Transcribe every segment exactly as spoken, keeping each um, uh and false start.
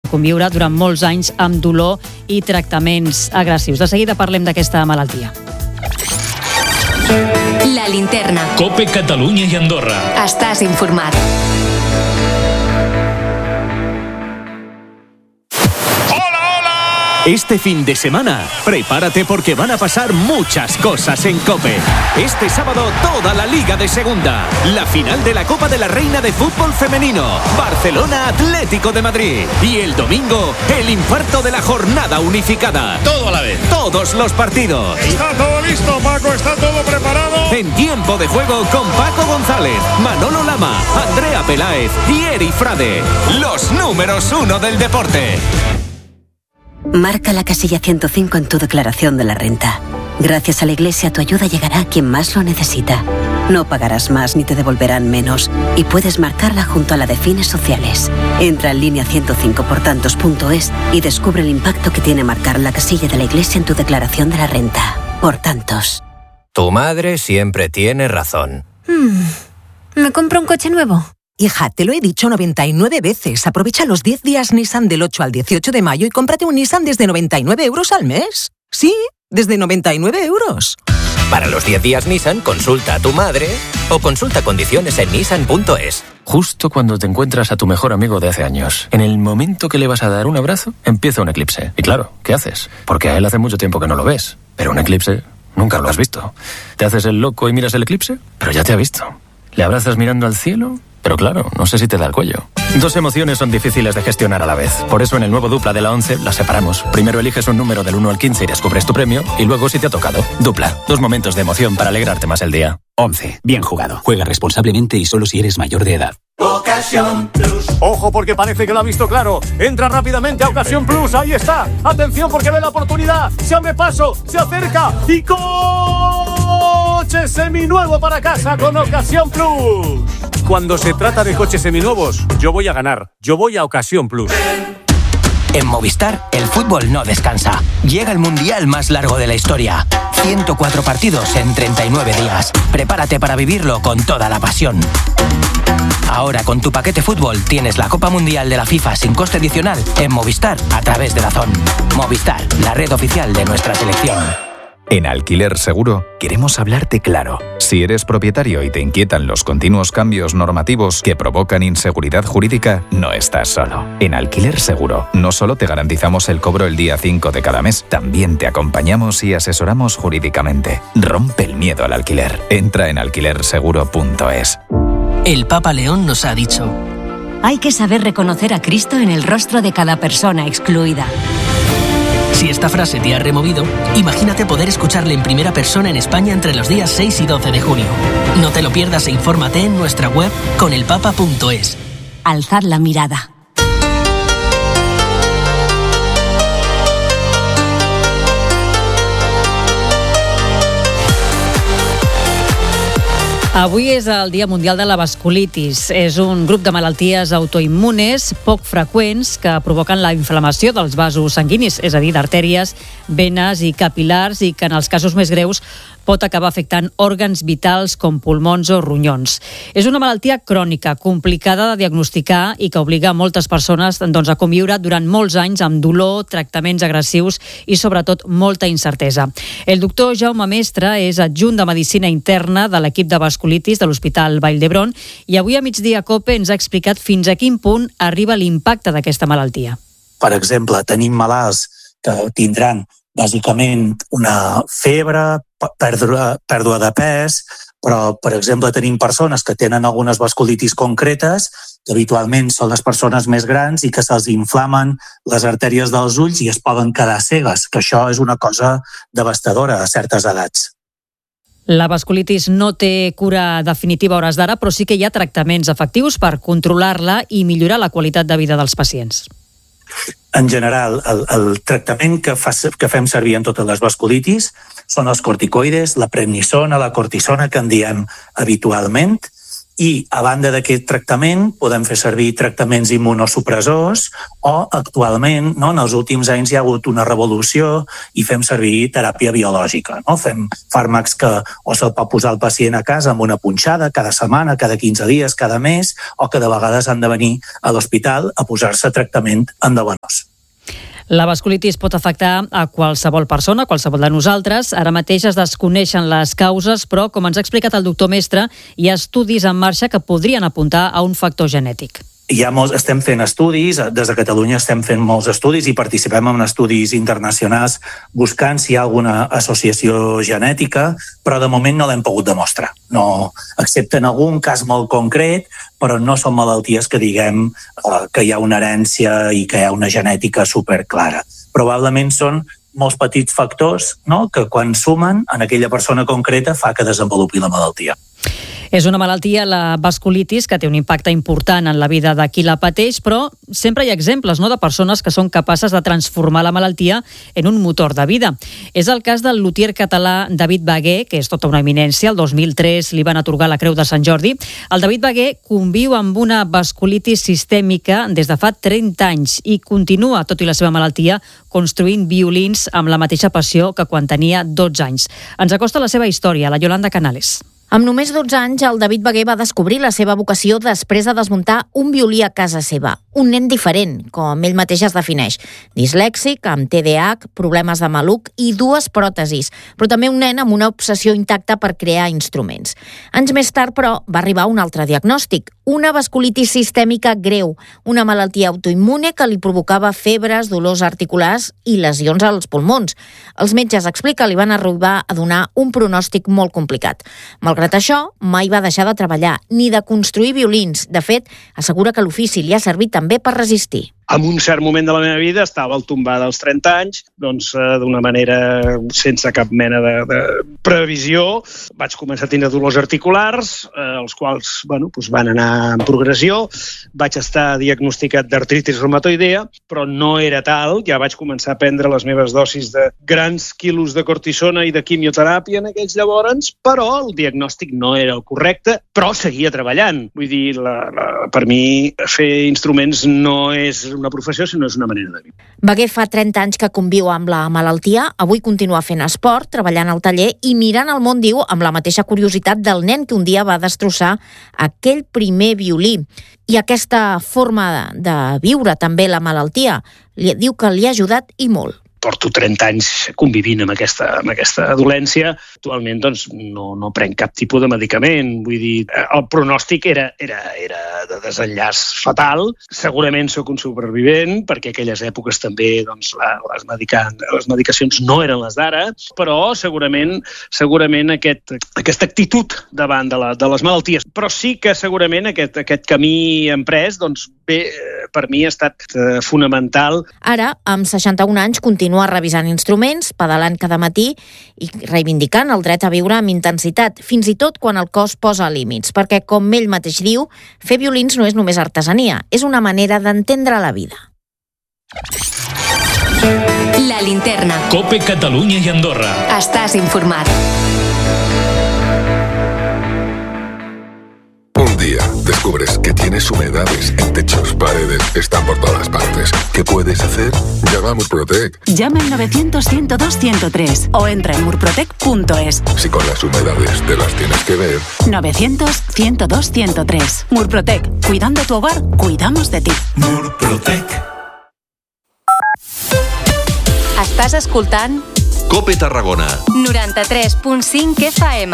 conviure durant molts anys amb dolor i tractaments agressius. De seguida parlem d'aquesta malaltia. La linterna. COPE Catalunya i Andorra. Estàs informat. Este fin de semana, prepárate porque van a pasar muchas cosas en COPE. Este sábado, toda la Liga de Segunda. La final de la Copa de la Reina de Fútbol Femenino. Barcelona Atlético de Madrid. Y el domingo, el infarto de la jornada unificada. Todo a la vez. Todos los partidos. Está todo listo, Paco. Está todo preparado. En tiempo de juego con Paco González, Manolo Lama, Andrea Peláez y Eri Frade. Los números uno del deporte. Marca la casilla ciento cinco en tu declaración de la renta. Gracias a la Iglesia, tu ayuda llegará a quien más lo necesita. No pagarás más ni te devolverán menos. Y puedes marcarla junto a la de fines sociales. Entra en línea ciento cinco por tantos punto es y descubre el impacto que tiene marcar la casilla de la Iglesia en tu declaración de la renta. Por tantos. Tu madre siempre tiene razón. Hmm. ¿Me compro un coche nuevo? Hija, te lo he dicho noventa y nueve veces. Aprovecha los diez días Nissan del ocho al dieciocho de mayo y cómprate un Nissan desde noventa y nueve euros al mes. Sí, desde noventa y nueve euros. Para los diez días Nissan, consulta a tu madre o consulta condiciones en nissan punto es. Justo cuando te encuentras a tu mejor amigo de hace años, en el momento que le vas a dar un abrazo, empieza un eclipse. Y claro, ¿qué haces? Porque a él hace mucho tiempo que no lo ves. Pero un eclipse nunca lo has visto. Te haces el loco y miras el eclipse, pero ya te ha visto. Le abrazas mirando al cielo, pero claro, no sé si te da el cuello. Dos emociones son difíciles de gestionar a la vez. Por eso en el nuevo Dupla de la once las separamos. Primero eliges un número del uno al quince y descubres tu premio, y luego si te ha tocado. Dupla, dos momentos de emoción para alegrarte más el día. once. Bien jugado. Juega responsablemente y solo si eres mayor de edad. Ocasión Plus. Ojo porque parece que lo ha visto claro. Entra rápidamente a Ocasión Plus. Ahí está. Atención porque ve la oportunidad. Se abre paso, se acerca y coche seminuevo para casa con Ocasión Plus. Cuando se trata de coches seminuevos, yo voy a ganar. Yo voy a Ocasión Plus. En Movistar, el fútbol no descansa. Llega el mundial más largo de la historia. ciento cuatro partidos en treinta y nueve días. Prepárate para vivirlo con toda la pasión. Ahora con tu paquete fútbol tienes la Copa Mundial de la FIFA sin coste adicional en Movistar a través de DAZN. Movistar, la red oficial de nuestra selección. En Alquiler Seguro queremos hablarte claro. Si eres propietario y te inquietan los continuos cambios normativos que provocan inseguridad jurídica, no estás solo. En Alquiler Seguro no solo te garantizamos el cobro el día cinco de cada mes, también te acompañamos y asesoramos jurídicamente. Rompe el miedo al alquiler. Entra en alquiler seguro punto es. El Papa León nos ha dicho: hay que saber reconocer a Cristo en el rostro de cada persona excluida. Si esta frase te ha removido, imagínate poder escucharle en primera persona en España entre los días seis y doce de junio. No te lo pierdas e infórmate en nuestra web con el papa punto es. Alzad la mirada. Avui és el Dia Mundial de la Vasculitis. És un grup de malalties autoimmunes poc freqüents que provoquen la inflamació dels vasos sanguinis, és a dir, d'artèries, venes i capil·lars, i que en els casos més greus pot acabar afectant òrgans vitals com pulmons o ronyons. És una malaltia crònica, complicada de diagnosticar i que obliga a moltes persones doncs, a conviure durant molts anys amb dolor, tractaments agressius i sobretot molta incertesa. El doctor Jaume Mestre és adjunt de Medicina Interna de l'equip de vasculitis de l'Hospital Vall d'Hebron i avui a Migdia Cope ens ha explicat fins a quin punt arriba l'impacte d'aquesta malaltia. Per exemple, tenim malalts que tindran bàsicament una febre, pèrdua, pèrdua de pes, però, per exemple, tenim persones que tenen algunes vasculitis concretes, que habitualment són les persones més grans i que se'ls inflamen les artèries dels ulls i es poden quedar cegues, que això és una cosa devastadora a certes edats. La vasculitis no té cura definitiva a hores d'ara, però sí que hi ha tractaments efectius per controlar-la i millorar la qualitat de vida dels pacients. En general, el, el tractament que, fa, que fem servir en totes les vasculitis són els corticoides, la prednisona, la cortisona, que en diem habitualment, I, a banda d'aquest tractament, podem fer servir tractaments immunosupressors o, actualment, no, en els últims anys hi ha hagut una revolució i fem servir teràpia biològica. No? Fem fàrmacs que o se'l pot posar el pacient a casa amb una punxada cada setmana, cada quinze dies, cada mes, o que de vegades han de venir a l'hospital a posar-se tractament endovenós. La vasculitis pot afectar a qualsevol persona, qualsevol de nosaltres. Ara mateix es desconeixen les causes, però, com ens ha explicat el doctor Mestre, hi ha estudis en marxa que podrien apuntar a un factor genètic. Hi ha molts, estem fent estudis, des de Catalunya estem fent molts estudis i participem en estudis internacionals buscant si hi ha alguna associació genètica, però de moment no l'hem pogut demostrar. No, excepte en algun cas molt concret, però no són malalties que diguem eh, que hi ha una herència i que hi ha una genètica superclara. Probablement són molts petits factors, no?, que quan sumen en aquella persona concreta fa que desenvolupi la malaltia. És una malaltia, la vasculitis, que té un impacte important en la vida de qui la pateix, però sempre hi ha exemples, no?, de persones que són capaces de transformar la malaltia en un motor de vida. És el cas del lutier català David Bagué, que és tota una eminència. El dos mil tres li van atorgar la Creu de Sant Jordi. El David Bagué conviu amb una vasculitis sistèmica des de fa trenta anys i continua, tot i la seva malaltia, construint violins amb la mateixa passió que quan tenia dotze anys. Ens acosta la seva història, la Yolanda Canales. Amb només dotze anys, el David Bagué va descobrir la seva vocació després de desmuntar un violí a casa seva. Un nen diferent, com ell mateix es defineix. Dislèxic, amb T D A H, problemes de maluc i dues pròtesis, però també un nen amb una obsessió intacta per crear instruments. Anys més tard, però, va arribar un altre diagnòstic, una vasculitis sistèmica greu, una malaltia autoimmune que li provocava febres, dolors articulars i lesions als pulmons. Els metges, explica, li van arribar a donar un pronòstic molt complicat. Malgrat això, mai va deixar de treballar, ni de construir violins. De fet, assegura que l'ofici li ha servit també per resistir. En un cert moment de la meva vida estava al tombar dels trenta anys, doncs eh, d'una manera sense cap mena de, de previsió. Vaig començar a tenir dolors articulars, eh, els quals bueno, doncs van anar en progressió. Vaig estar diagnosticat d'artritis reumatoidea, però no era tal. Ja vaig començar a prendre les meves dosis de grans quilos de cortisona i de quimioteràpia en aquells llavors, però el diagnòstic no era el correcte, però seguia treballant. Vull dir, la, la, per mi fer instruments no és una professió, sinó és una manera de viure. Bagué fa trenta anys que conviu amb la malaltia, avui continua fent esport, treballant al taller i mirant el món, diu, amb la mateixa curiositat del nen que un dia va destrossar aquell primer violí. I aquesta forma de, de viure també la malaltia, li, diu que li ha ajudat i molt. Porto trenta anys convivint amb aquesta, amb aquesta dolència. Actualment doncs, no, no prenc cap tipus de medicament. Vull dir, el pronòstic era, era, era de desenllaç fatal. Segurament sóc un supervivent, perquè aquelles èpoques també doncs, la, les, medica, les medicacions no eren les d'ara, però segurament, segurament aquest, aquesta actitud davant de, la, de les malalties. Però sí que segurament aquest, aquest camí emprès, doncs, bé, per mi ha estat eh, fonamental. Ara, amb seixanta-un anys, continua Continua revisant instruments, pedalant cada matí i reivindicant el dret a viure amb intensitat, fins i tot quan el cos posa límits, perquè, com ell mateix diu, fer violins no és només artesania, és una manera d'entendre la vida. La linterna. COPE Catalunya i Andorra. Estàs informat. Un día descubres que tienes humedades en techos, paredes, están por todas partes. ¿Qué puedes hacer? Llama a Murprotec. Llama al novecientos, ciento dos, ciento tres o entra en murprotec punto es. Si con las humedades te las tienes que ver. novecientos, ciento dos, ciento tres. Murprotec. Cuidando tu hogar, cuidamos de ti. Murprotec. Estàs escoltant COPE Tarragona. noranta-tres punt cinc F M.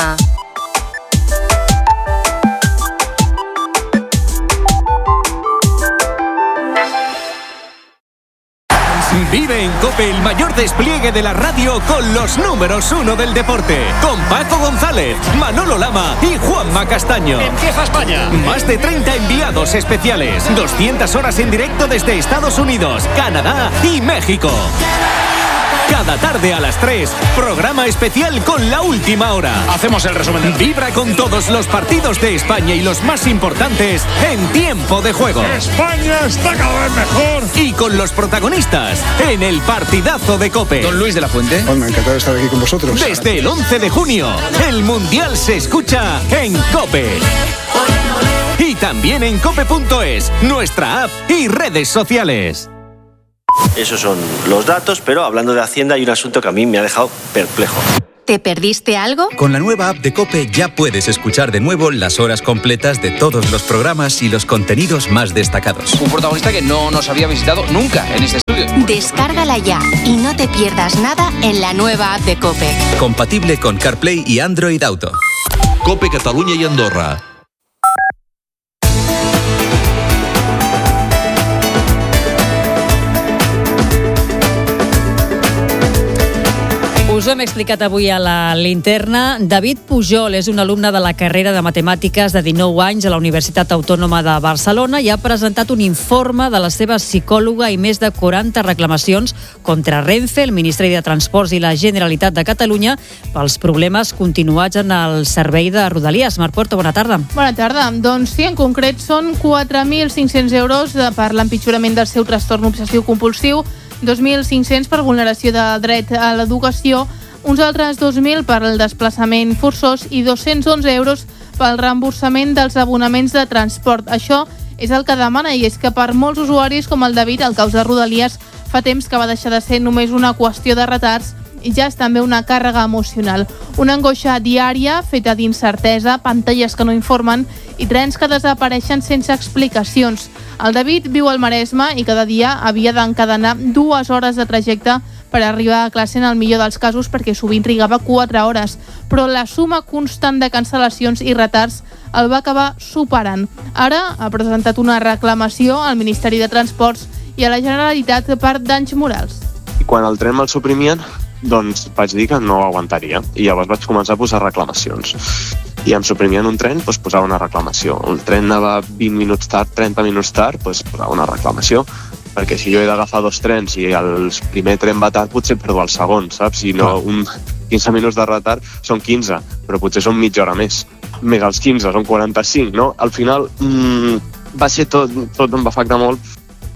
Vive en COPE el mayor despliegue de la radio con los números uno del deporte. Con Paco González, Manolo Lama y Juanma Castaño. Empieza España. Más de treinta enviados especiales. doscientas horas en directo desde Estados Unidos, Canadá y México. Cada tarde a las tres, programa especial con la última hora. Hacemos el resumen. Vibra con todos los partidos de España y los más importantes en tiempo de juego. España está cada vez mejor. Y con los protagonistas en el partidazo de COPE. Don Luis de la Fuente. Bueno, me ha encantado estar aquí con vosotros. Desde el once de junio, el Mundial se escucha en COPE. Y también en cope punto es, nuestra app y redes sociales. Esos son los datos, pero hablando de Hacienda hay un asunto que a mí me ha dejado perplejo. ¿Te perdiste algo? Con la nueva app de COPE ya puedes escuchar de nuevo las horas completas de todos los programas y los contenidos más destacados. Un protagonista que no nos había visitado nunca en este estudio. Descárgala ya y no te pierdas nada en la nueva app de COPE. Compatible con CarPlay y Android Auto. COPE Catalunya y Andorra. Us ho hem explicat avui a la linterna. David Pujol és un alumne de la carrera de Matemàtiques de dinou anys a la Universitat Autònoma de Barcelona i ha presentat un informe de la seva psicòloga i més de quaranta reclamacions contra Renfe, el Ministeri de Transports i la Generalitat de Catalunya pels problemes continuats en el servei de Rodalies. Marc Puerto, bona tarda. Bona tarda. Doncs sí, en concret són quatre mil cinc-cents euros per l'empitjorament del seu trastorn obsessiu-compulsiu, dos mil cinc-cents per vulneració del dret a l'educació, uns altres dos mil per el desplaçament forçós i dos-cents onze euros pel reemborsament dels abonaments de transport. Això és el que demana i és que per molts usuaris com el David, el caus de Rodalies fa temps que va deixar de ser només una qüestió de retards i ja és també una càrrega emocional. Una angoixa diària feta d'incertesa, pantalles que no informen i trens que desapareixen sense explicacions. El David viu al Maresme i cada dia havia d'encadenar dues hores de trajecte per arribar a classe en el millor dels casos perquè sovint trigava quatre hores. Però la suma constant de cancel·lacions i retards el va acabar superant. Ara ha presentat una reclamació al Ministeri de Transports i a la Generalitat per danys morals. I quan el tren me'l suprimien, doncs vaig dir que no aguantaria i llavors vaig començar a posar reclamacions i em suprimien un tren, doncs posava una reclamació. El tren anava vint minuts tard, trenta minuts tard, doncs posava una reclamació, perquè si jo he d'agafar dos trens i el primer tren va tard, potser perdo el segon, saps? Si no, un quinze minuts de retard són quinze, però potser són mitja hora més. Més els quinze, són quaranta-cinc, no? Al final mmm, va ser tot, tot em va afectar molt.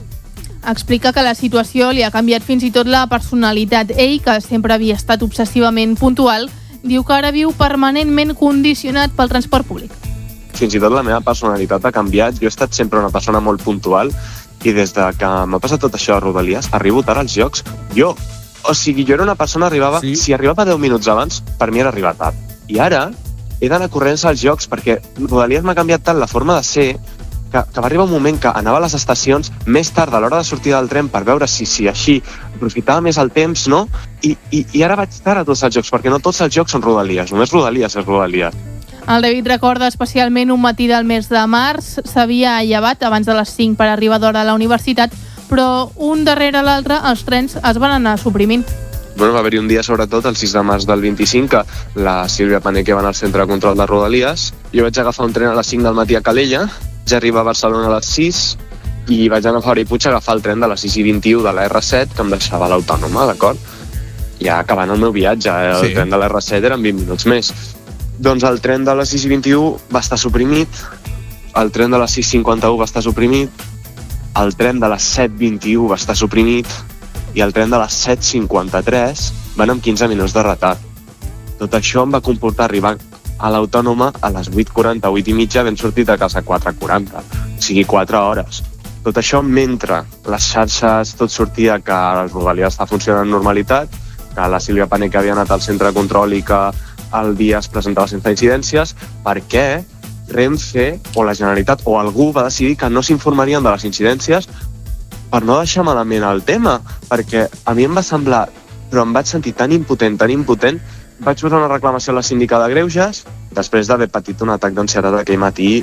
Explica que la situació li ha canviat fins i tot la personalitat. Ell, que sempre havia estat obsessivament puntual, diu que ara viu permanentment condicionat pel transport públic. Fins i tot la meva personalitat ha canviat. Jo he estat sempre una persona molt puntual i des de que m'ha passat tot això a Rodalies, arribo tard als llocs. Jo, o sigui, jo era una persona, arribava, sí. si arribava deu minuts abans, per mi era arribar tard. I ara he d'anar corrents als llocs perquè Rodalies m'ha canviat tant la forma de ser que, que va arribar un moment que anava a les estacions més tard a l'hora de sortir del tren per veure si, si així aprofitava més el temps, no? I, i, i ara vaig tard a tots els jocs, perquè no tots els jocs són Rodalies, només Rodalies és Rodalies. El David recorda especialment un matí del mes de març. S'havia llevat abans de les cinc per arribar d'hora a la universitat, però un darrere l'altre els trens es van anar suprimint. Bueno, va haver-hi un dia, sobretot, el sis de març del vint-i-cinc, que la Sílvia Paneque va anar al centre de control de Rodalies. Jo vaig agafar un tren a les cinc del matí a Calella, ja arriba a Barcelona a les sis i vaig anar a Fabra i Puig a agafar el tren de les sis i vint-i-u de la erre set que em deixava a l'Autònoma, d'acord? Ja acabant el meu viatge, el sí. tren de la erre set eren vint minuts més. Doncs el tren de les sis i vint-i-u va estar suprimit, el tren de les sis cinquanta-u va estar suprimit, el tren de les set vint-i-u va estar suprimit i el tren de les set cinquanta-tres van amb quinze minuts de retard. Tot això em va comportar arribar a l'Autònoma a les vuit quaranta-vuit i mitja, ben sortit a casa quatre quaranta, o sigui quatre hores. Tot això mentre les xarxes tot sortia que el Rodalies està funcionant amb normalitat, que la Sílvia Paneque havia anat al centre de control i que el dia es presentava sense incidències, perquè Renfe o la Generalitat o algú va decidir que no s'informarien de les incidències per no deixar malament el tema, perquè a mi em va semblar, però em vaig sentir tan impotent, tan impotent, vaig posar una reclamació a la síndica de Greuges després d'haver patit un atac d'ansietat aquell matí.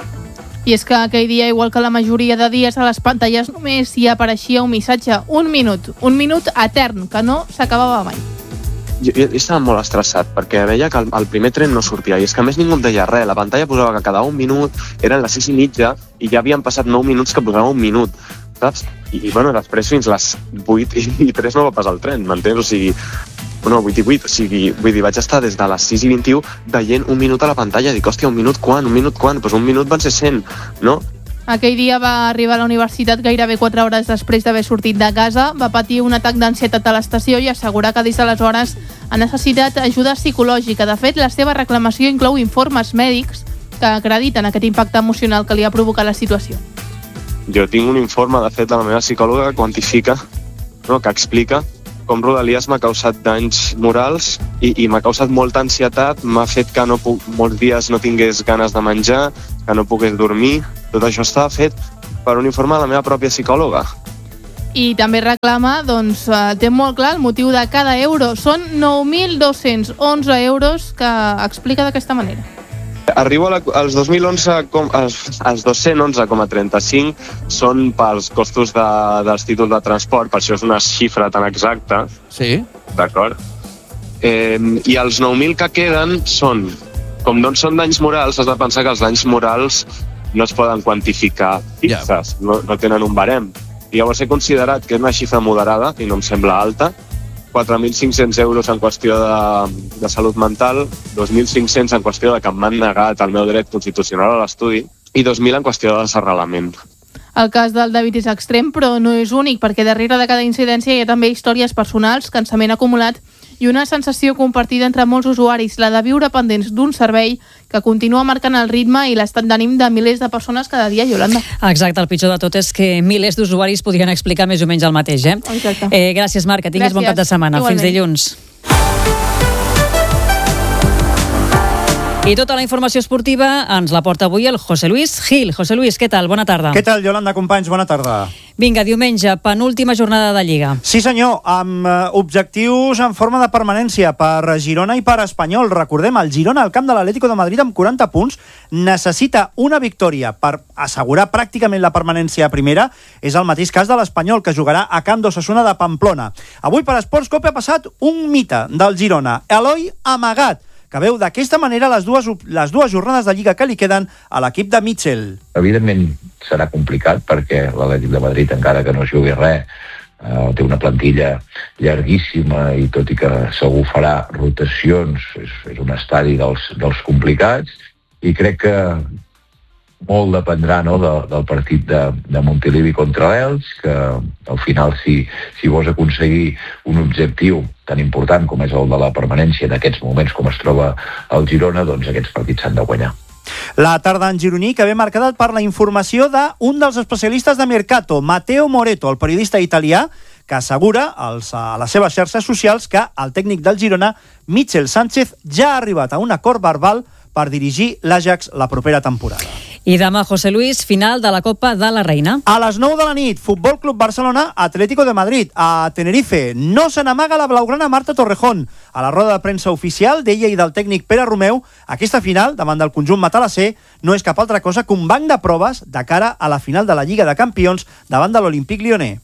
I és que aquell dia, igual que la majoria de dies, a les pantalles només hi apareixia un missatge, un minut, un minut etern, que no s'acabava mai. Jo, jo estava molt estressat perquè veia que el, el primer tren no sortia i és que a més ningú em deia res, la pantalla posava que cada un minut eren les sis i mitja i ja havien passat nou minuts que posava un minut, saps? I, i bueno, després fins les vuit i tres no va passar el tren, m'entens? O sigui, bueno, vuit i vuit, o sigui, vull dir, vaig estar des de les sis i vint-i-u veient un minut a la pantalla, dic, hòstia, un minut quan, un minut quan? Doncs un minut van ser cent, no? Aquell dia va arribar a la universitat gairebé quatre hores després d'haver sortit de casa, va patir un atac d'ansietat a l'estació i assegurar que des d'aleshores ha necessitat ajuda psicològica. De fet, la seva reclamació inclou informes mèdics que acrediten aquest impacte emocional que li ha provocat la situació. Jo tinc un informe, de fet, de la meva psicòloga que quantifica, no, que explica com Rodalies m'ha causat danys morals i, i m'ha causat molta ansietat, m'ha fet que no puc, molts dies no tingués ganes de menjar, que no pogués dormir. Tot això estava fet per un informe de la meva pròpia psicòloga. I també reclama, doncs, té molt clar el motiu de cada euro. Són nou mil dos-cents onze euros que explica d'aquesta manera. Arribo a la, als dos mil onze, com, als, als dos-cents onze coma trenta-cinc són pels costos de, dels títols de transport, per això és una xifra tan exacta. Sí. D'acord. Eh, I els nou mil que queden són, com no són danys morals, has de pensar que els danys morals no es poden quantificar fixes, yeah. no, no tenen un barem. I llavors he considerat que és una xifra moderada i no em sembla alta, quatre mil cinc-cents euros en qüestió de, de salut mental, dos mil cinc-cents en qüestió de que m'han negat el meu dret constitucional a l'estudi i dos mil en qüestió de desarrelament. El cas del David és extrem, però no és únic, perquè darrere de cada incidència hi ha també històries personals, cansament acumulat i una sensació compartida entre molts usuaris, la de viure pendents d'un servei que continua marcant el ritme i l'estat d'ànim de milers de persones cada dia, Iolanda. Exacte, el pitjor de tot és que milers d'usuaris podrien explicar més o menys el mateix, eh? Exacte. Eh, gràcies, Marc, que tinguis gràcies. Bon cap de setmana. Igualment. Fins dilluns. I tota la informació esportiva ens la porta avui el José Luis Gil. José Luis, què tal? Bona tarda. Què tal, Yolanda, companys? Bona tarda. Vinga, diumenge, penúltima jornada de Lliga. Sí, senyor, amb eh, objectius en forma de permanència per Girona i per Espanyol. Recordem, el Girona al camp de l'Atlético de Madrid amb quaranta punts necessita una victòria per assegurar pràcticament la permanència a primera. És el mateix cas de l'Espanyol, que jugarà a camp d'Osasuna de Pamplona. Avui per Esports Cope ha passat un mite del Girona, Eloi Amagat, que veu d'aquesta manera les dues, les dues jornades de Lliga que li queden a l'equip de Mitchell. Evidentment serà complicat perquè l'Atlètic de Madrid, encara que no es jugui res, eh, té una plantilla llarguíssima i tot i que segur farà rotacions, és, és un estadi dels, dels complicats i crec que molt dependrà, no, de, del partit de, de Montilivi contra l'Elx, que al final si, si vols aconseguir un objectiu tan important com és el de la permanència en aquests moments com es troba el Girona, doncs aquests partits s'han de guanyar. La tarda en gironí que ve marcada per la informació d'un dels especialistes de Mercato, Matteo Moretto, el periodista italià, que assegura als, a les seves xarxes socials que el tècnic del Girona, Michel Sánchez, ja ha arribat a un acord verbal per dirigir l'Ajax la propera temporada. I demà, José Luis, final de la Copa de la Reina. A les nou de la nit, Futbol Club Barcelona, Atlético de Madrid. A Tenerife, no se n'amaga la blaugrana Marta Torrejón. A la roda de premsa oficial d'ella i del tècnic Pere Romeu, aquesta final, davant del conjunt matalasser, no és cap altra cosa que un banc de proves de cara a la final de la Lliga de Campions davant de l'Olympique Lyonnais.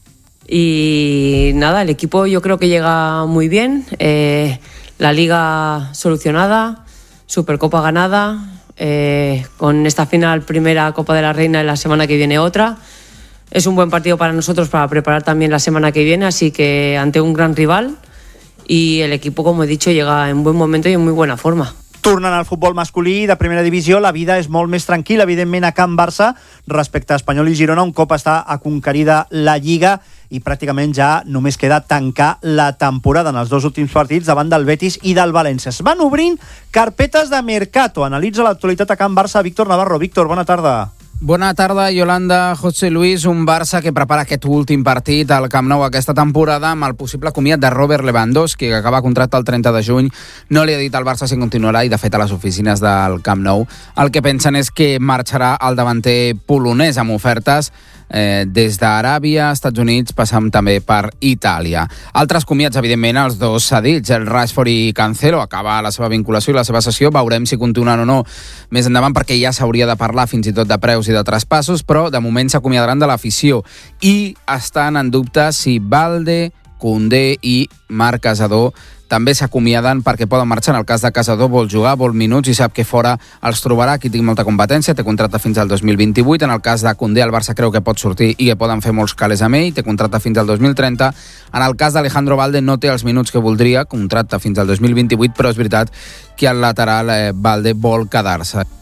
Y nada, el equipo yo creo que llega muy bien. Eh, la Liga solucionada, Supercopa ganada. Eh, con esta final primera Copa de la Reina y la semana que viene otra. Es un buen partido para nosotros para preparar también la semana que viene, así que ante un gran rival y el equipo, como he dicho, llega en buen momento y en muy buena forma. Tornant al futbol masculí de primera divisió, la vida és molt més tranquil·la, evidentment, a Can Barça respecte a Espanyol i Girona, un cop està aconquerida la Lliga i pràcticament ja només queda tancar la temporada en els dos últims partits davant del Betis i del València. Es van obrint carpetes de mercato. Analitza l'actualitat a Can Barça, Víctor Navarro. Víctor, bona tarda. Bona tarda, Yolanda, José Luis. Un Barça que prepara aquest últim partit al Camp Nou aquesta temporada amb el possible comiat de Robert Lewandowski, que acaba contracte el trenta de juny. No li ha dit al Barça si continuarà i, de fet, a les oficines del Camp Nou el que pensen és que marxarà el davanter polonès amb ofertes eh, des d'Aràbia, Estats Units, passant també per Itàlia. Altres comiats, evidentment, els dos cedits, el Rashford i Cancelo. Acaba la seva vinculació i la seva sessió. Veurem si continuen o no més endavant, perquè ja s'hauria de parlar fins i tot de preus i de traspassos, però de moment s'acomiadaran de l'afició i estan en dubte si Balde, Koundé i Marc Casador també s'acomiaden perquè poden marxar. En el cas de Casador vol jugar, vol minuts i sap que fora els trobarà. Aquí tinc molta competència, té contracte fins al dos mil vint-i-vuit. En el cas de Koundé, el Barça creu que pot sortir i que poden fer molts calés amb ell, té contracte fins al dos mil trenta. En el cas d'Alejandro Balde no té els minuts que voldria, contracte fins al dos mil vint-i-vuit, però és veritat que el lateral eh, Balde vol quedar-se.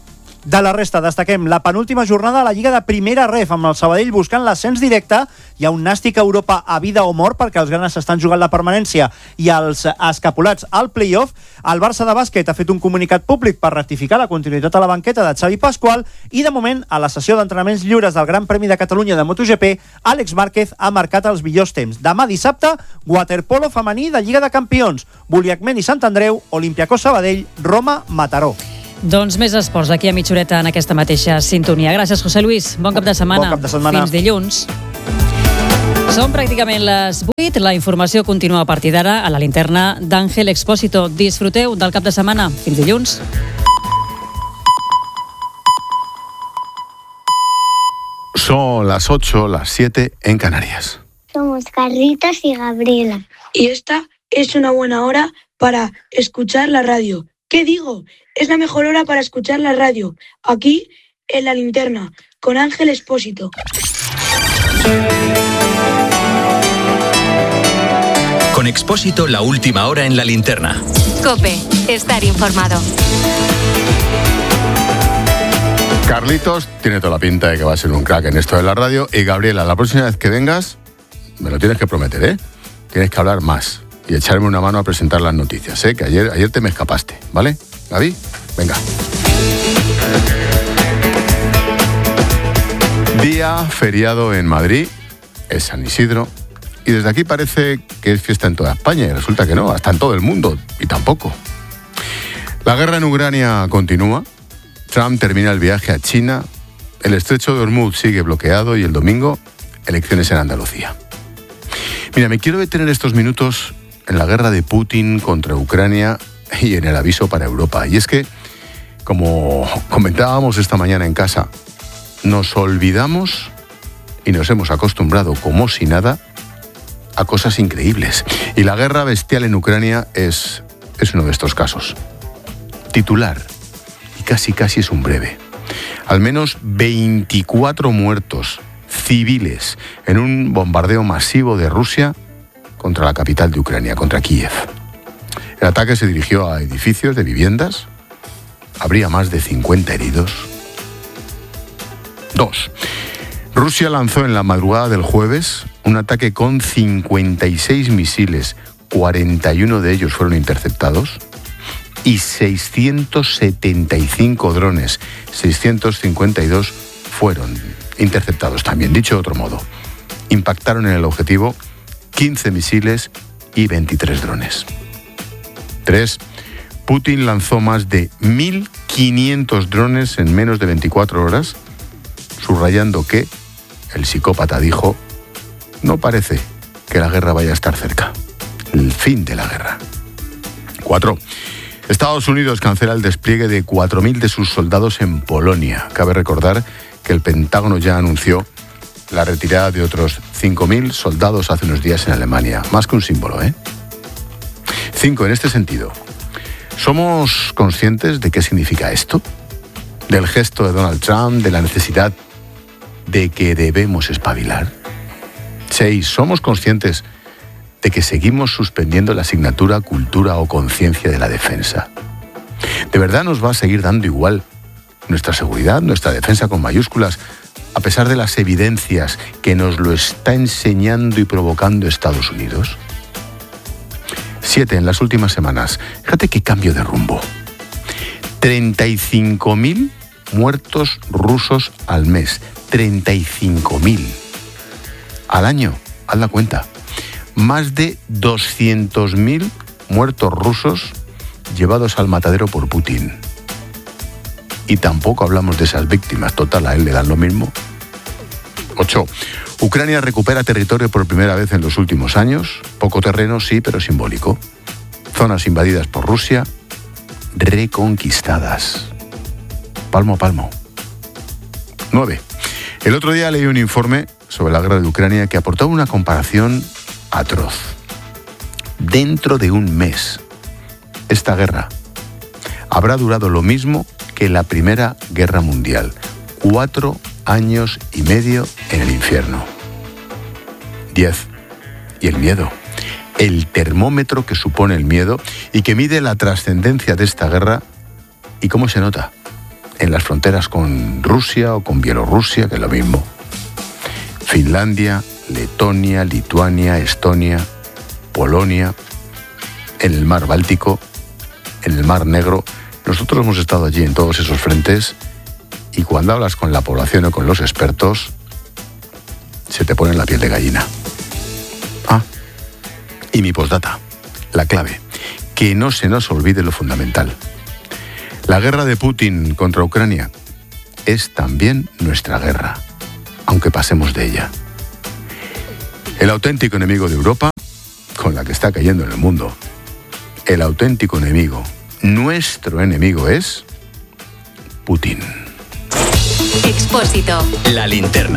De la resta, destaquem la penúltima jornada a la Lliga de Primera Ref, amb el Sabadell buscant l'ascens directe. Hi ha un nàstic a Europa a vida o mort, perquè els granes estan jugant la permanència i els escapulats al play-off. El Barça de bàsquet ha fet un comunicat públic per rectificar la continuïtat a la banqueta de Xavi Pascual, i de moment, a la sessió d'entrenaments lliures del Gran Premi de Catalunya de MotoGP, Àlex Márquez ha marcat els millors temps. Demà dissabte, waterpolo femení de Lliga de Campions, Buliacment i Sant Andreu, Olympiacos Sabadell, Roma, Mataró. Doncs més esports d'aquí a mitja horeta en aquesta mateixa sintonia. Gràcies, José Luis. Bon cap de setmana. Bon cap de setmana. Fins dilluns. Són pràcticament les vuit. La informació continua a partir d'ara a la linterna d'Àngel Expósito. Disfruteu del cap de setmana. Fins dilluns. Son las ocho, las siete en Canarias. Somos Carlitos y Gabriela. Y esta es una buena hora para escuchar la radio. ¿Qué digo? Es la mejor hora para escuchar la radio, aquí en La Linterna, con Ángel Expósito. Con Expósito, la última hora en La Linterna. COPE, estar informado. Carlitos tiene toda la pinta de que va a ser un crack en esto de la radio. Y Gabriela, la próxima vez que vengas, me lo tienes que prometer, ¿eh? Tienes que hablar más y echarme una mano a presentar las noticias, ¿eh? Que ayer, ayer te me escapaste, ¿vale? Gaby, venga. Día feriado en Madrid, es San Isidro, y desde aquí parece que es fiesta en toda España, y resulta que no, hasta en todo el mundo, y tampoco. La guerra en Ucrania continúa, Trump termina el viaje a China, el estrecho de Hormuz sigue bloqueado, y el domingo, elecciones en Andalucía. Mira, me quiero detener estos minutos en la guerra de Putin contra Ucrania y en el aviso para Europa. Y es que, como comentábamos esta mañana en casa, nos olvidamos y nos hemos acostumbrado como si nada a cosas increíbles. Y la guerra bestial en Ucrania es, es uno de estos casos. Titular, y casi casi es un breve. Al menos veinticuatro muertos civiles en un bombardeo masivo de Rusia contra la capital de Ucrania, contra Kiev. El ataque se dirigió a edificios de viviendas. Habría más de cincuenta heridos. Dos. Rusia lanzó en la madrugada del jueves un ataque con cincuenta y seis misiles, cuarenta y uno de ellos fueron interceptados, y seiscientos setenta y cinco drones, seiscientos cincuenta y dos fueron interceptados también. Dicho de otro modo, impactaron en el objetivo quince misiles y veintitrés drones. Tres. Putin lanzó más de mil quinientos drones en menos de veinticuatro horas, subrayando que el psicópata dijo: no parece que la guerra vaya a estar cerca. El fin de la guerra. Cuatro. Estados Unidos cancela el despliegue de cuatro mil de sus soldados en Polonia. Cabe recordar que el Pentágono ya anunció la retirada de otros cinco mil soldados hace unos días en Alemania. Más que un símbolo, ¿eh? Cinco. En este sentido, ¿somos conscientes de qué significa esto? Del gesto de Donald Trump, de la necesidad de que debemos espabilar. Seis. ¿Somos conscientes de que seguimos suspendiendo la asignatura Cultura o Conciencia de la Defensa? ¿De verdad nos va a seguir dando igual nuestra seguridad, nuestra defensa con mayúsculas, a pesar de las evidencias que nos lo está enseñando y provocando Estados Unidos? Siete. En las últimas semanas, fíjate qué cambio de rumbo. treinta y cinco mil muertos rusos al mes. treinta y cinco mil. Al año, haz la cuenta. Más de doscientos mil muertos rusos llevados al matadero por Putin. Y tampoco hablamos de esas víctimas. Total, a él le dan lo mismo. Ocho. Ucrania recupera territorio por primera vez en los últimos años. Poco terreno, sí, pero simbólico. Zonas invadidas por Rusia, reconquistadas. Palmo a palmo. Nueve. El otro día leí un informe sobre la guerra de Ucrania que aportaba una comparación atroz. Dentro de un mes, esta guerra habrá durado lo mismo que la Primera Guerra Mundial. Cuatro años y medio en el infierno. Diez. Y el miedo. El termómetro que supone el miedo y que mide la trascendencia de esta guerra y cómo se nota. en las fronteras con Rusia o con Bielorrusia, que es lo mismo. Finlandia, Letonia, Lituania, Estonia, Polonia, en el mar Báltico, en el mar Negro. Nosotros hemos estado allí en todos esos frentes y cuando hablas con la población o con los expertos, se te pone la piel de gallina. Ah, y mi postdata, la clave, que no se nos olvide lo fundamental. La guerra de Putin contra Ucrania es también nuestra guerra, aunque pasemos de ella. El auténtico enemigo de Europa, con la que está cayendo en el mundo, el auténtico enemigo, nuestro enemigo es Putin. Expósito. La linterna.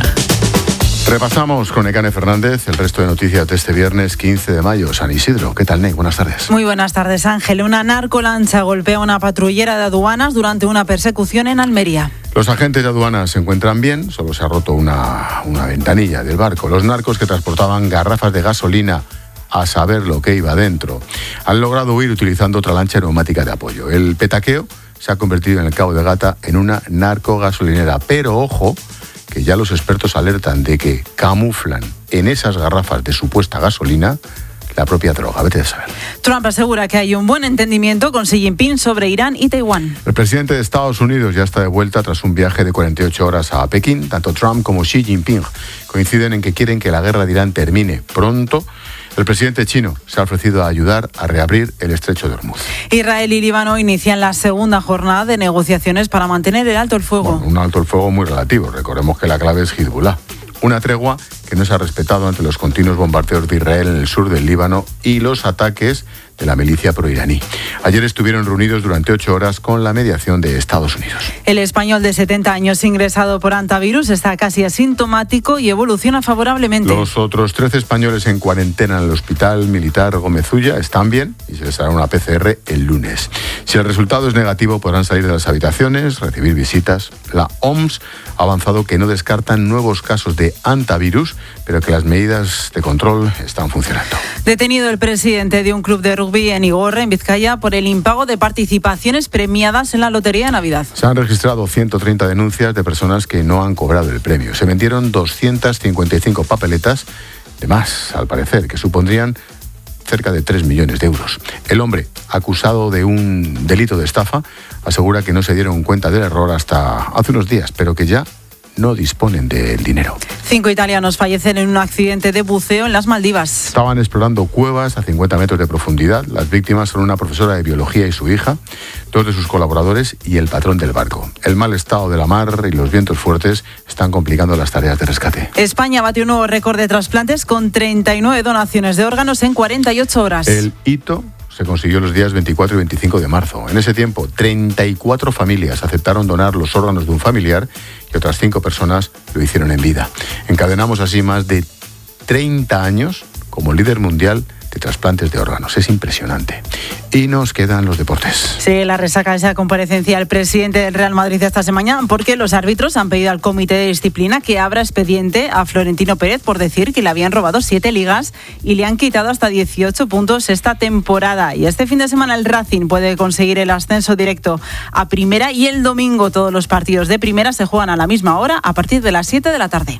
Repasamos con Nekane Fernández el resto de noticias de este viernes quince de mayo, San Isidro. ¿Qué tal, Nek? Buenas tardes. Muy buenas tardes, Ángel. Una narcolancha golpea a una patrullera de aduanas durante una persecución en Almería. Los agentes de aduanas se encuentran bien, solo se ha roto una, una ventanilla del barco. Los narcos que transportaban garrafas de gasolina, a saber lo que iba dentro, han logrado huir utilizando otra lancha neumática de apoyo. El petaqueo se ha convertido en el Cabo de Gata en una narcogasolinera, pero ojo, que ya los expertos alertan de que camuflan en esas garrafas de supuesta gasolina la propia droga. Vete a saber. Trump asegura que hay un buen entendimiento con Xi Jinping sobre Irán y Taiwán. El presidente de Estados Unidos ya está de vuelta tras un viaje de cuarenta y ocho horas a Pekín. Tanto Trump como Xi Jinping coinciden en que quieren que la guerra de Irán termine pronto. El presidente chino se ha ofrecido a ayudar a reabrir el estrecho de Hormuz. Israel y Líbano inician la segunda jornada de negociaciones para mantener el alto el fuego. Bueno, un alto el fuego muy relativo. Recordemos que la clave es Hezbollah. Una tregua que no se ha respetado ante los continuos bombardeos de Israel en el sur del Líbano y los ataques de la milicia proiraní. Ayer estuvieron reunidos durante ocho horas con la mediación de Estados Unidos. El español de setenta años ingresado por hantavirus está casi asintomático y evoluciona favorablemente. Los otros trece españoles en cuarentena en el Hospital Militar Gómez Ulla están bien y se les hará una P C R el lunes. Si el resultado es negativo, podrán salir de las habitaciones, recibir visitas. La O M S ha avanzado que no descartan nuevos casos de hantavirus, pero que las medidas de control están funcionando. Detenido el presidente de un club de rugby en Igorre, en Vizcaya, por el impago de participaciones premiadas en la Lotería de Navidad. Se han registrado ciento treinta denuncias de personas que no han cobrado el premio. Se vendieron doscientas cincuenta y cinco papeletas de más, al parecer, que supondrían cerca de tres millones de euros. El hombre, acusado de un delito de estafa, asegura que no se dieron cuenta del error hasta hace unos días, pero que ya no disponen del dinero. Cinco italianos fallecen en un accidente de buceo en las Maldivas. Estaban explorando cuevas a cincuenta metros de profundidad. Las víctimas son una profesora de biología y su hija, dos de sus colaboradores y el patrón del barco. El mal estado de la mar y los vientos fuertes están complicando las tareas de rescate. España batió un nuevo récord de trasplantes con treinta y nueve donaciones de órganos en cuarenta y ocho horas. El hito se consiguió los días veinticuatro y veinticinco de marzo. En ese tiempo, treinta y cuatro familias aceptaron donar los órganos de un familiar y otras cinco personas lo hicieron en vida. Encadenamos así más de treinta años como líder mundial de trasplantes de órganos. Es impresionante. Y nos quedan los deportes. Sí, la resaca esa comparecencia del presidente del Real Madrid esta semana porque los árbitros han pedido al comité de disciplina que abra expediente a Florentino Pérez por decir que le habían robado siete ligas y le han quitado hasta dieciocho puntos esta temporada. Y este fin de semana el Racing puede conseguir el ascenso directo a primera y el domingo todos los partidos de primera se juegan a la misma hora a partir de las siete de la tarde.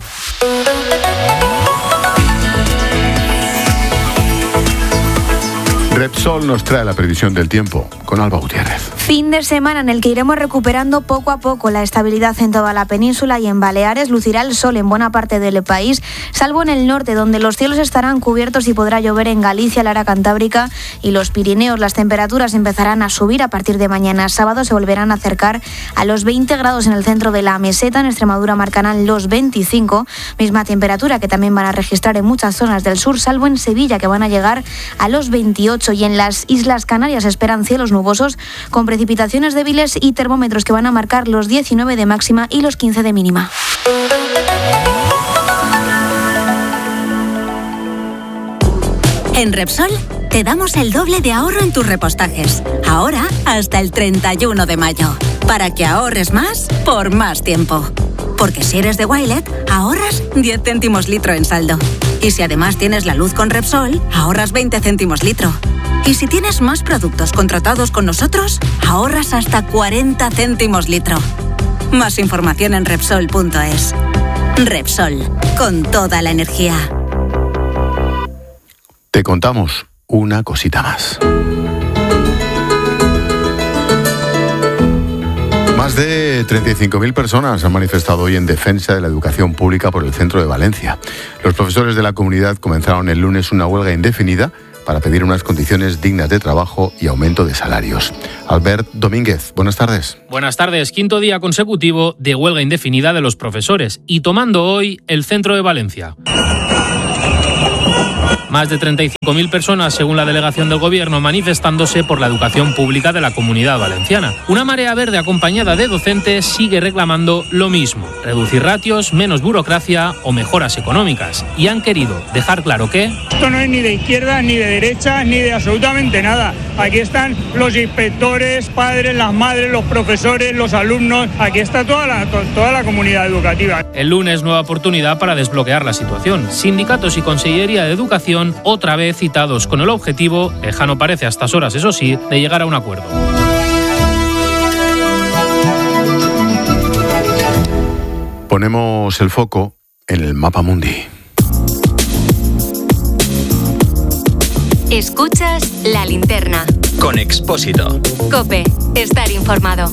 Repsol nos trae la previsión del tiempo con Alba Gutiérrez. Fin de semana en el que iremos recuperando poco a poco la estabilidad en toda la península y en Baleares. Lucirá el sol en buena parte del país, salvo en el norte, donde los cielos estarán cubiertos y podrá llover en Galicia, el área cantábrica y los Pirineos. Las temperaturas empezarán a subir a partir de mañana sábado. Se volverán a acercar a los veinte grados en el centro de la meseta. En Extremadura marcarán los veinticinco. Misma temperatura que también van a registrar en muchas zonas del sur, salvo en Sevilla, que van a llegar a los veintiocho. Y en las Islas Canarias esperan cielos nubosos con precipitaciones débiles y termómetros que van a marcar los diecinueve de máxima y los quince de mínima. En Repsol te damos el doble de ahorro en tus repostajes. Ahora hasta el treinta y uno de mayo. Para que ahorres más por más tiempo. Porque si eres de Wilet, ahorras diez céntimos litro en saldo. Y si además tienes la luz con Repsol, ahorras veinte céntimos litro. Y si tienes más productos contratados con nosotros, ahorras hasta cuarenta céntimos litro. Más información en Repsol punto es. Repsol, con toda la energía. Te contamos una cosita más. Más de treinta y cinco mil personas han manifestado hoy en defensa de la educación pública por el centro de Valencia. Los profesores de la comunidad comenzaron el lunes una huelga indefinida para pedir unas condiciones dignas de trabajo y aumento de salarios. Albert Domínguez, buenas tardes. Buenas tardes. Quinto día consecutivo de huelga indefinida de los profesores y tomando hoy el centro de Valencia. Más de treinta y cinco mil personas, según la delegación del Gobierno, manifestándose por la educación pública de la Comunidad Valenciana. Una marea verde acompañada de docentes sigue reclamando lo mismo: reducir ratios, menos burocracia o mejoras económicas. Y han querido dejar claro que... Esto no es ni de izquierda, ni de derecha, ni de absolutamente nada. Aquí están los inspectores, padres, las madres, los profesores, los alumnos. Aquí está toda la, toda la comunidad educativa. El lunes, nueva oportunidad para desbloquear la situación. Sindicatos y Consellería de Educación otra vez citados con el objetivo, lejano parece a estas horas eso sí, de llegar a un acuerdo. Ponemos el foco en el mapa mundi. Escuchas La Linterna. Con Expósito. COPE. Estar informado.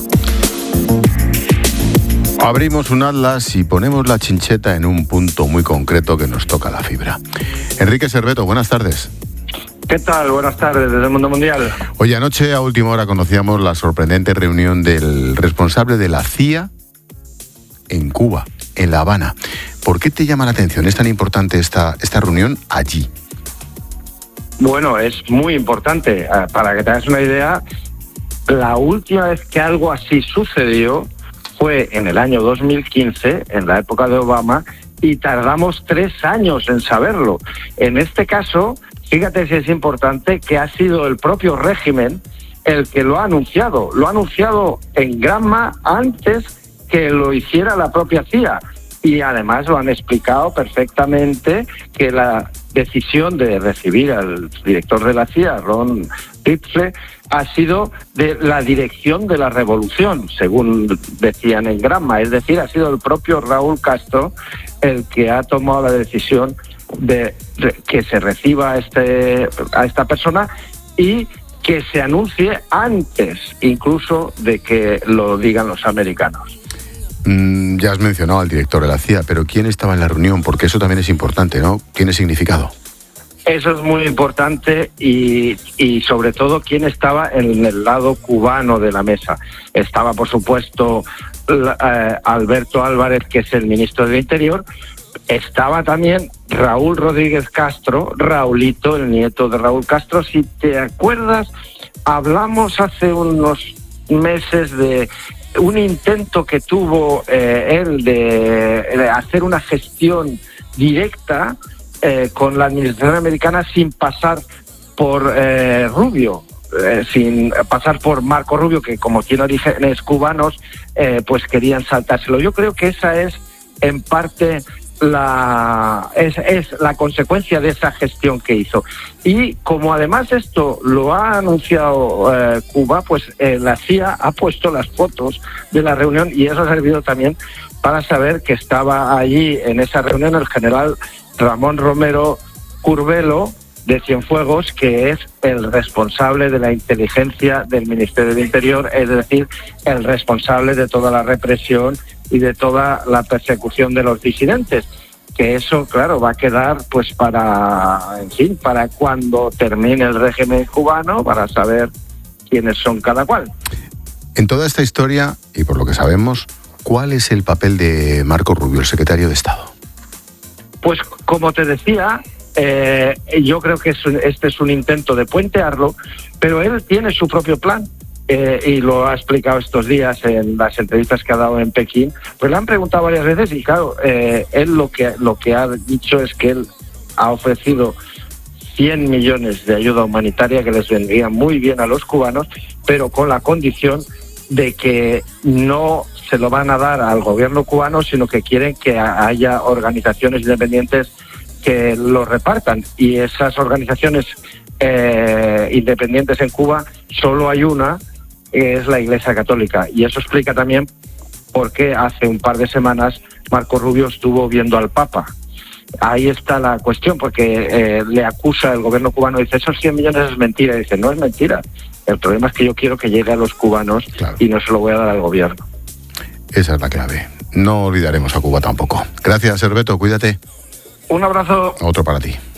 Abrimos un atlas y ponemos la chincheta en un punto muy concreto que nos toca la fibra. Enrique Serveto, buenas tardes. ¿Qué tal? Buenas tardes desde el Mundo Mundial. Oye, anoche a última hora conocíamos la sorprendente reunión del responsable de la C I A en Cuba, en La Habana. ¿Por qué te llama la atención? ¿Es tan importante esta, esta reunión allí? Bueno, es muy importante. Para que te hagas una idea, la última vez que algo así sucedió fue en el año dos mil quince, en la época de Obama, y tardamos tres años en saberlo. En este caso, fíjate si es importante, que ha sido el propio régimen el que lo ha anunciado. Lo ha anunciado en Granma antes que lo hiciera la propia C I A. Y además lo han explicado perfectamente, que la decisión de recibir al director de la C I A, Ron Ridgely, ha sido de la dirección de la revolución, según decían en Granma. Es decir, ha sido el propio Raúl Castro el que ha tomado la decisión de que se reciba a, este, a esta persona y que se anuncie antes incluso de que lo digan los americanos. Mm, ya has mencionado al director de la C I A, pero ¿quién estaba en la reunión? Porque eso también es importante, ¿no? ¿Tiene significado? Eso es muy importante y, y sobre todo quién estaba en el lado cubano de la mesa. Estaba, por supuesto, eh, Alberto Álvarez, que es el ministro del Interior. Estaba también Raúl Rodríguez Castro, Raulito, el nieto de Raúl Castro. Si te acuerdas, hablamos hace unos meses de un intento que tuvo eh, él de, de hacer una gestión directa Eh, con la administración americana sin pasar por eh, Rubio, eh, sin pasar por Marco Rubio, que como tiene orígenes cubanos, eh, pues querían saltárselo. Yo creo que esa es en parte la es, es la consecuencia de esa gestión que hizo. Y como además esto lo ha anunciado eh, Cuba, pues eh, la C I A ha puesto las fotos de la reunión y eso ha servido también para saber que estaba allí en esa reunión el general Ramón Romero Curbelo, de Cienfuegos, que es el responsable de la inteligencia del Ministerio del Interior, es decir, el responsable de toda la represión y de toda la persecución de los disidentes. Que eso, claro, va a quedar pues para, en fin, para cuando termine el régimen cubano, para saber quiénes son cada cual. En toda esta historia, y por lo que sabemos, ¿cuál es el papel de Marco Rubio, el secretario de Estado? Pues como te decía, eh, yo creo que es un, este es un intento de puentearlo, pero él tiene su propio plan eh, y lo ha explicado estos días en las entrevistas que ha dado en Pekín. Pues le han preguntado varias veces y claro, eh, él lo que, lo que ha dicho es que él ha ofrecido cien millones de ayuda humanitaria que les vendría muy bien a los cubanos, pero con la condición de que no se lo van a dar al gobierno cubano, sino que quieren que haya organizaciones independientes que lo repartan. Y esas organizaciones eh, independientes en Cuba, solo hay una, que es la Iglesia Católica. Y eso explica también porque hace un par de semanas Marco Rubio estuvo viendo al Papa. Ahí está la cuestión, porque eh, le acusa el gobierno cubano, dice, esos cien millones es mentira. Y dice, no es mentira. El problema es que yo quiero que llegue a los cubanos, claro, y no se lo voy a dar al gobierno. Esa es la clave. No olvidaremos a Cuba tampoco. Gracias, Herbeto, cuídate. Un abrazo. Otro para ti.